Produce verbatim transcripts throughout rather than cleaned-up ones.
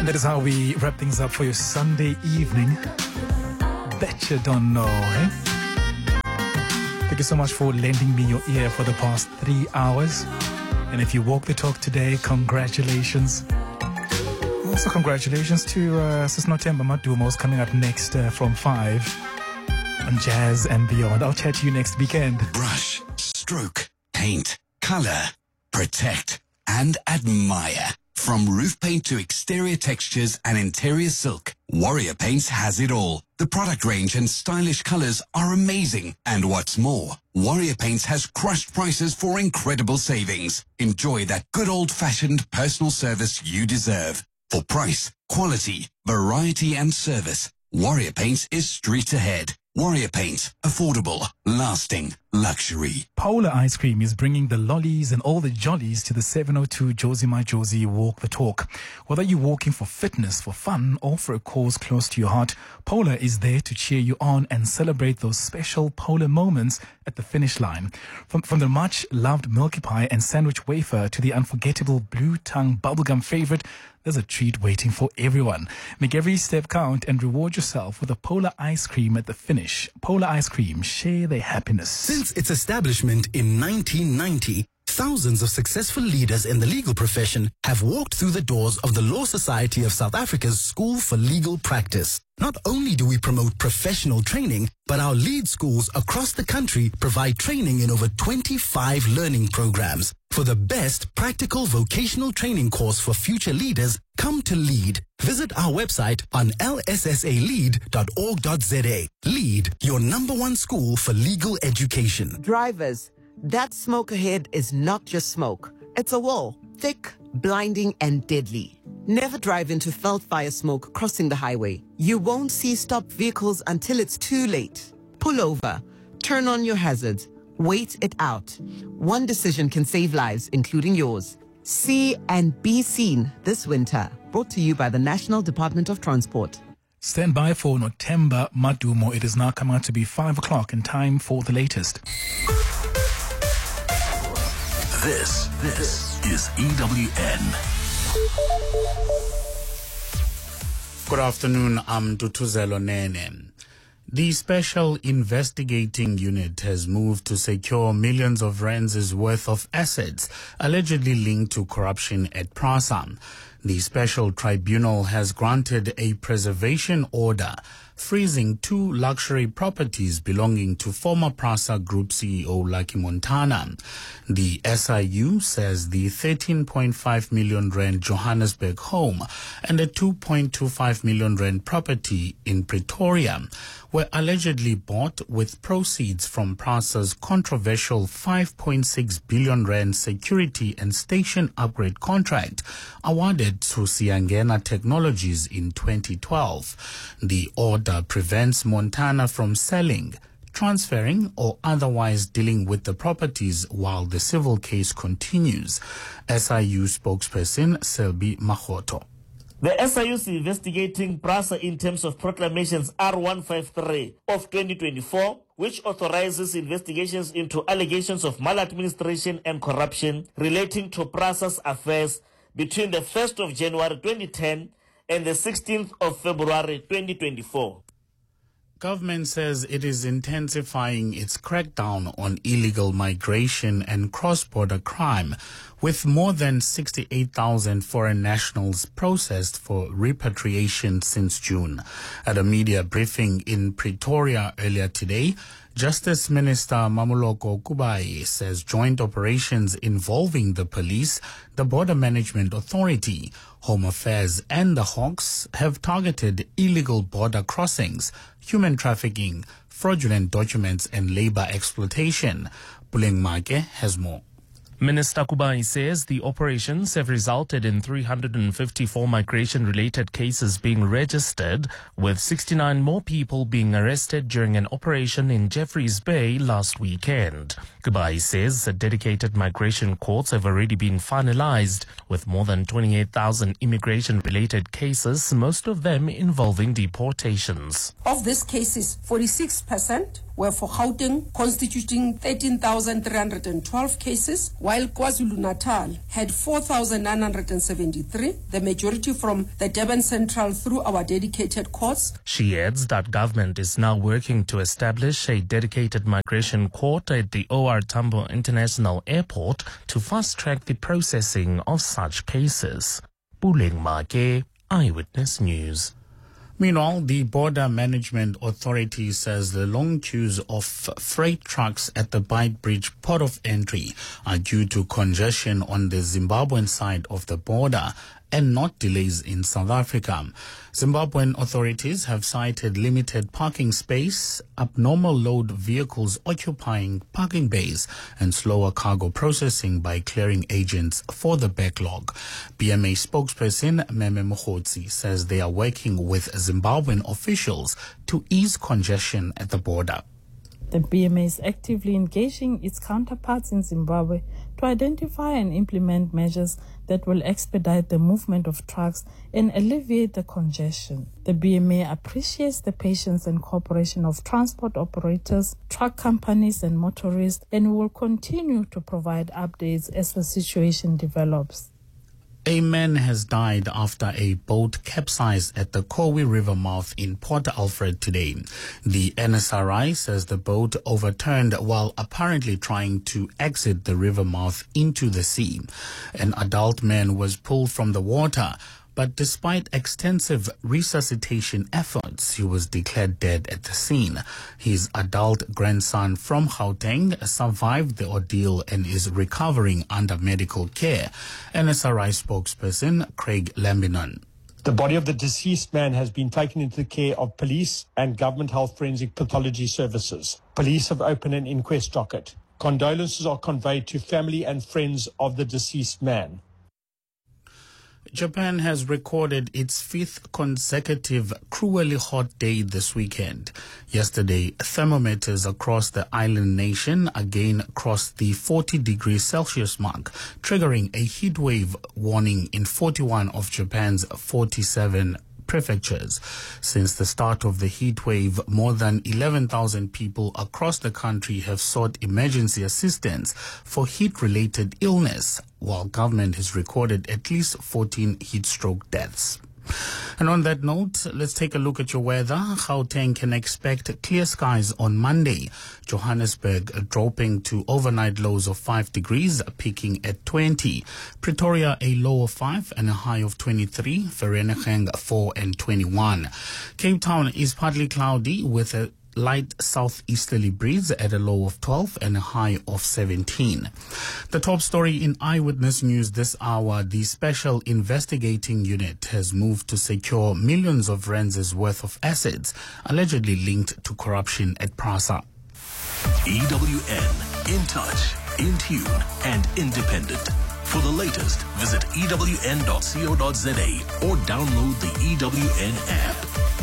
And that is how we wrap things up for your Sunday evening. Bet you don't know, eh? Thank you so much for lending me your ear for the past three hours. And if you walk the talk today, congratulations. Also, congratulations to uh, Sis Notemba Madumo's coming up next uh, from five on Jazz and Beyond. I'll chat to you next weekend. Brush, stroke, paint, color, protect, and admire. From roof paint to exterior textures and interior silk, Warrior Paints has it all. The product range and stylish colors are amazing. And what's more, Warrior Paints has crushed prices for incredible savings. Enjoy that good old-fashioned personal service you deserve. For price, quality, variety, and service, Warrior Paints is street ahead. Warrior Paints, affordable, lasting, luxury. Polar Ice Cream is bringing the lollies and all the jollies to the seven oh two Josie My Josie Walk the Talk. Whether you're walking for fitness, for fun, or for a cause close to your heart, Polar is there to cheer you on and celebrate those special Polar moments at the finish line. From, from the much-loved Milky Pie and sandwich wafer to the unforgettable Blue Tongue bubblegum favorite, there's a treat waiting for everyone. Make every step count and reward yourself with a Polar Ice Cream at the finish. Polar Ice Cream, share their happiness. Since its establishment in nineteen ninety, thousands of successful leaders in the legal profession have walked through the doors of the Law Society of South Africa's School for Legal Practice. Not only do we promote professional training, but our lead schools across the country provide training in over twenty-five learning programs. For the best practical vocational training course for future leaders, come to LEAD. Visit our website on l s s a lead dot org dot z a. LEAD, your number one school for legal education. Drivers, that smoke ahead is not just smoke. It's a wall, thick, blinding, and deadly. Never drive into Veldfire smoke crossing the highway. You won't see stopped vehicles until it's too late. Pull over, turn on your hazards, wait it out. One decision can save lives, including yours. See and be seen this winter. Brought to you by the National Department of Transport. Stand by for Notemba Madumo. It is now come out to be five o'clock and time for the latest. This, this is E W N. Good afternoon, I'm Dutuzelo Nene. The Special Investigating Unit has moved to secure millions of rands worth of assets allegedly linked to corruption at PRASA. The Special Tribunal has granted a preservation order freezing two luxury properties belonging to former PRASA Group C E O Lucky Montana. The S I U says the thirteen point five million rand Johannesburg home and a two point two five million rand property in Pretoria were allegedly bought with proceeds from PRASA's controversial five point six billion rand security and station upgrade contract awarded to Siangena Technologies in twenty twelve. The order prevents Montana from selling, transferring, or otherwise dealing with the properties while the civil case continues. S I U spokesperson Selby Mahoto. The S I U is investigating PRASA in terms of proclamations R one fifty-three of twenty twenty-four, which authorizes investigations into allegations of maladministration and corruption relating to PRASA's affairs between the first of January twenty ten and the sixteenth of February twenty twenty-four. Government says it is intensifying its crackdown on illegal migration and cross-border crime, with more than sixty-eight thousand foreign nationals processed for repatriation since June. At a media briefing in Pretoria earlier today, Justice Minister Mamoloko Kubayi says joint operations involving the police, the Border Management Authority, Home Affairs and the Hawks have targeted illegal border crossings, human trafficking, fraudulent documents and labor exploitation. Puleng Make has more. Minister Kubayi says the operations have resulted in three hundred fifty-four migration-related cases being registered, with sixty-nine more people being arrested during an operation in Jeffreys Bay last weekend. Kubayi says that dedicated migration courts have already been finalized, with more than twenty-eight thousand immigration-related cases, most of them involving deportations. Of these cases, forty-six percent were for Gauteng, constituting thirteen thousand three hundred twelve cases, while KwaZulu-Natal had four thousand nine hundred seventy-three, the majority from the Durban Central through our dedicated courts. She adds that government is now working to establish a dedicated migration court at the O R Tambo International Airport to fast-track the processing of such cases. Puleng Make, Eyewitness News. Meanwhile, the Border Management Authority says the long queues of freight trucks at the Beitbridge port of entry are due to congestion on the Zimbabwean side of the border and not delays in South Africa. Zimbabwean authorities have cited limited parking space, abnormal load vehicles occupying parking bays, and slower cargo processing by clearing agents for the backlog. B M A spokesperson Meme Mokhotsi says they are working with Zimbabwean officials to ease congestion at the border. The B M A is actively engaging its counterparts in Zimbabwe to identify and implement measures that will expedite the movement of trucks and alleviate the congestion. The B M A appreciates the patience and cooperation of transport operators, truck companies and motorists, and will continue to provide updates as the situation develops. A man has died after a boat capsized at the Kowi River mouth in Port Alfred today. The N S R I says the boat overturned while apparently trying to exit the river mouth into the sea. An adult man was pulled from the water, but despite extensive resuscitation efforts, he was declared dead at the scene. His adult grandson from Gauteng survived the ordeal and is recovering under medical care. N S R I spokesperson Craig Lambinon. The body of the deceased man has been taken into the care of police and government health forensic pathology services. Police have opened an inquest docket. Condolences are conveyed to family and friends of the deceased man. Japan has recorded its fifth consecutive cruelly hot day this weekend. Yesterday, thermometers across the island nation again crossed the forty degrees Celsius mark, triggering a heat wave warning in forty-one of Japan's forty-seven prefectures. Since the start of the heat wave, more than eleven thousand people across the country have sought emergency assistance for heat-related illness, while government has recorded at least fourteen heat stroke deaths. And on that note, let's take a look at your weather. Gauteng can expect clear skies on Monday. Johannesburg dropping to overnight lows of five degrees, peaking at twenty. Pretoria a low of five and a high of twenty-three. Vereeniging four and twenty-one. Cape Town is partly cloudy with a light southeasterly breeze at a low of twelve and a high of seventeen. The top story in Eyewitness News this hour: the Special Investigating Unit has moved to secure millions of rands worth of assets allegedly linked to corruption at PRASA. E W N, in touch, in tune and independent. For the latest, visit E W N dot co dot za or download the E W N app.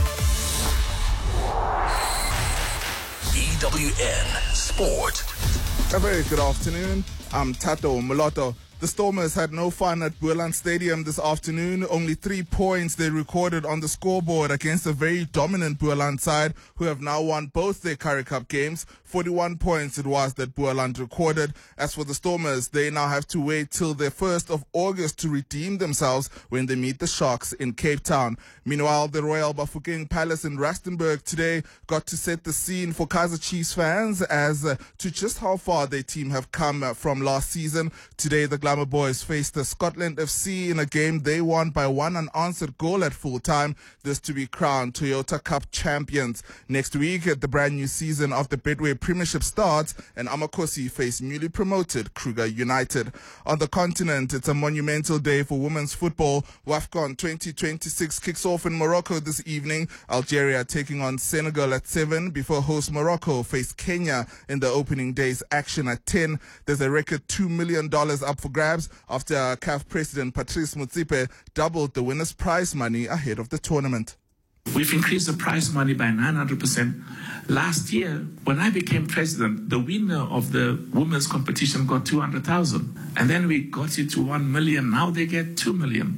E W N Sport. A very good afternoon. I'm Tato Muloto. The Stormers had no fun at Boland Stadium this afternoon. Only three points they recorded on the scoreboard against a very dominant Boland side who have now won both their Currie Cup games. forty-one points it was that Boland recorded. As for the Stormers, they now have to wait till the first of August to redeem themselves when they meet the Sharks in Cape Town. Meanwhile, the Royal Bafokeng Palace in Rustenburg today got to set the scene for Kaizer Chiefs fans as uh, to just how far their team have come uh, from last season. Today, the Glamour Boys faced the Scotland F C in a game they won by one unanswered goal at full time. This to be crowned Toyota Cup champions. Next week, the brand new season of the Betway Premiership starts and Amakosi face newly promoted Kruger United. On the continent, it's a monumental day for women's football. WAFCON twenty twenty-six kicks off in Morocco this evening. Algeria taking on Senegal at seven before host Morocco face Kenya in the opening day's action at ten. There's a record two million dollars up for grabs after C A F President Patrice Motsepe doubled the winner's prize money ahead of the tournament. We've increased the prize money by nine hundred percent. Last year, when I became president, the winner of the women's competition got two hundred thousand. And then we got it to one million. Now they get two million.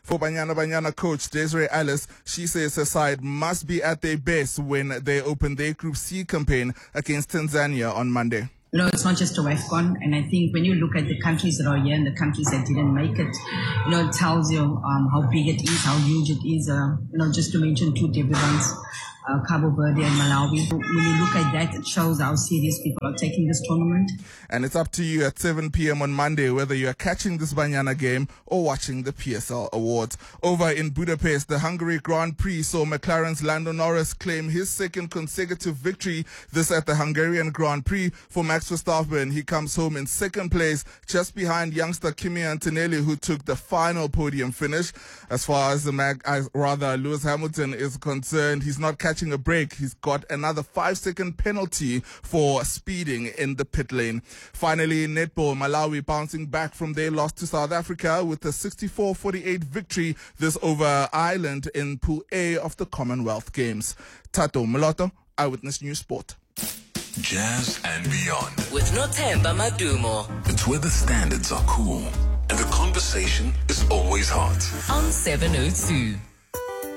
For Banyana Banyana coach Desiree Ellis, she says her side must be at their best when they open their Group C campaign against Tanzania on Monday. You know, it's not just a WAFCON, and I think when you look at the countries that are here and the countries that didn't make it, you know, it tells you um, how big it is, how huge it is. Uh, you know, just to mention two debut ones, uh, Cabo Verde and Malawi. When you look at that, it shows how serious people are taking this tournament. And it's up to you at seven p.m. on Monday whether you are catching this Banyana game or watching the P S L Awards. Over in Budapest, the Hungary Grand Prix saw McLaren's Lando Norris claim his second consecutive victory. This at the Hungarian Grand Prix. For Max Verstappen, he comes home in second place, just behind youngster Kimi Antonelli, who took the final podium finish. As far as the Mag, as rather Lewis Hamilton is concerned, he's not catching a break. He's got another five-second penalty for speeding in the pit lane. Finally, netball, Malawi bouncing back from their loss to South Africa with a sixty-four forty-eight victory, this over Ireland in Pool A of the Commonwealth Games. Tato Moloto, Eyewitness News Sport. Jazz and beyond. With Nothemba Madumo. It's where the standards are cool and the conversation is always hot. On seven oh two.